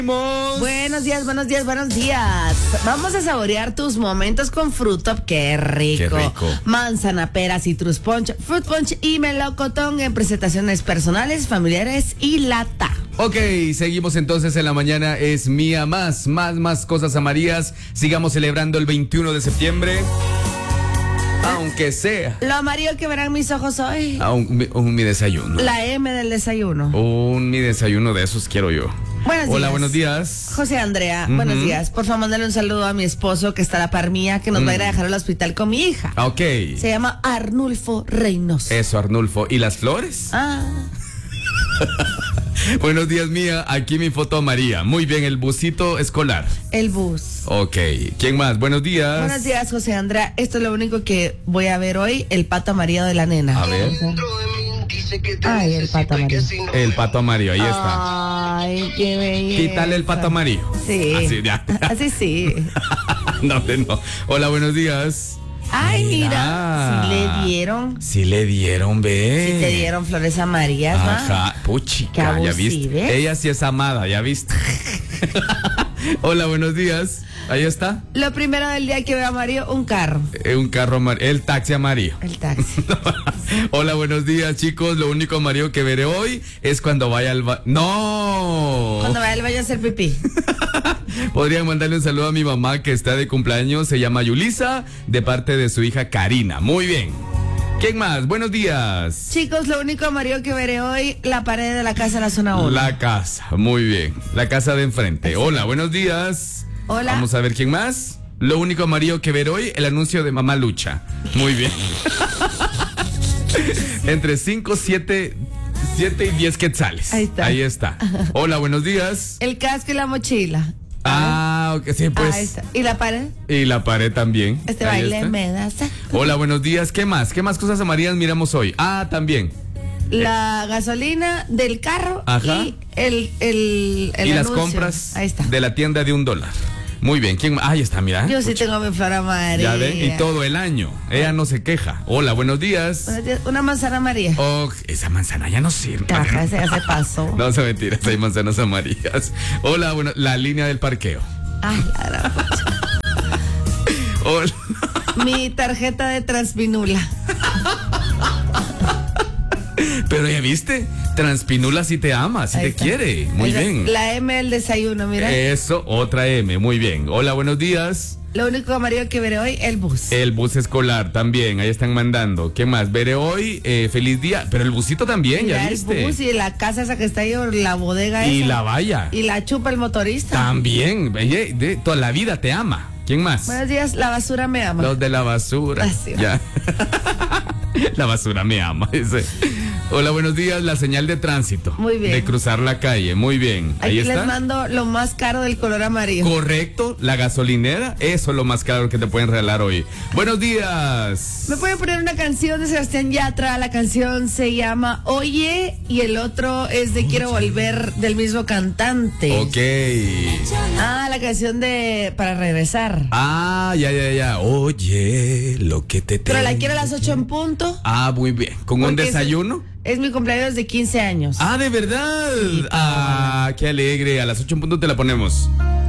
Buenos días, buenos días, buenos días. Vamos a saborear tus momentos con Fruit Top. ¡Qué rico! ¡Qué rico! Manzana, pera, citrus punch, fruit punch y melocotón en presentaciones personales, familiares y lata. Ok, seguimos entonces en la mañana. Es mía más cosas amarillas. Sigamos celebrando el 21 de septiembre. Aunque sea. Lo amarillo que verán mis ojos hoy. Mi desayuno. La M del desayuno. Mi desayuno de esos quiero yo. Buenos días. Hola, buenos días. José Andrea, buenos días. Por favor, mándale un saludo a mi esposo que está a la par mía, que nos va a ir a dejar al hospital con mi hija. Ok. Se llama Arnulfo Reynoso. Eso, Arnulfo. ¿Y las flores? Buenos días, mía. Aquí mi foto a María. Muy bien, el busito escolar. El bus. Ok. ¿Quién más? Buenos días. Buenos días, José Andrea. Esto es lo único que voy a ver hoy, el pato amarillo de la nena. A ver. Ay, el pato amarillo. El pato amarillo, ahí está. Ay, qué belleza. Quítale el pato amarillo. Sí. Así, ya. Así sí. No. Hola, buenos días. Ay, mira. Sí le dieron. Sí le dieron, ve. Sí te dieron flores amarillas, ¿no? Ajá. Puchica, ya viste. Ella sí es amada, ya viste. Hola, buenos días. Ahí está. Lo primero del día que veo amarillo, un carro. Un carro amarillo. El taxi amarillo. El taxi. Hola, buenos días, chicos. Lo único amarillo que veré hoy es cuando vaya al baño. ¡No! Cuando vaya al baño a hacer pipí. Podrían mandarle un saludo a mi mamá que está de cumpleaños. Se llama Yulisa, de parte de su hija Karina. Muy bien. ¿Quién más? Buenos días. Chicos, lo único amarillo que veré hoy, la pared de la casa de la zona 1. La casa, muy bien. La casa de enfrente. Hola, buenos días. Hola. Vamos a ver quién más. Lo único amarillo que ver hoy, el anuncio de Mamá Lucha. Muy bien. Entre 5, 7 y 10 quetzales. Ahí está. Hola, buenos días. El casco y la mochila. Ok, sí, pues. Ahí está. ¿Y la pared? Y la pared también. Este Ahí baile está. me da. Hola, buenos días. ¿Qué más? ¿Qué más cosas amarillas miramos hoy? También. La gasolina del carro. Ajá. Y el y anuncio. las compras Ahí está. de la tienda de $1. Muy bien. ¿Quién más? Ahí está, mira. Yo sí tengo mi flor amarilla. Ya ven, y todo el año. Ella no se queja. Hola, buenos días. Buenos días. Una manzana amarilla. Esa manzana ya no sirve. Ajá, ya se pasó. No, se mentiras, hay manzanas amarillas. Hola, bueno, la línea del parqueo. Ay, la gran pucha. Hola. Mi tarjeta de Transpinula. Pero ya viste, Transpinula sí te ama, sí te quiere. Muy bien. La M del desayuno, mira. Eso, otra M, muy bien. Hola, buenos días. Lo único amarillo que veré hoy, el bus. El bus escolar también, ahí están mandando. ¿Qué más? Veré hoy, feliz día. Pero el busito también, mira, ya viste. El bus y la casa esa que está ahí, o la bodega y esa. la valla. Y la chupa el motorista. También, de toda la vida te ama. ¿Quién más? Buenos días, la basura me ama. Los de la basura. Así va. Ya. La basura me ama, dice. Hola, buenos días, la señal de tránsito. Muy bien. De cruzar la calle, muy bien. Ahí Aquí está. les mando lo más caro del color amarillo. Correcto, la gasolinera, eso es lo más caro que te pueden regalar hoy. Buenos días. Me pueden poner una canción de Sebastián Yatra, la canción se llama Oye y el otro es de Quiero Volver del mismo cantante. Ok. La canción de Para Regresar. Ya. Oye, lo que te Pero la tengo. quiero a las 8 en punto. Muy bien. ¿Con un Porque desayuno? Es mi cumpleaños de 15 años. ¿De verdad? Sí, Qué alegre. A las 8 en punto te la ponemos.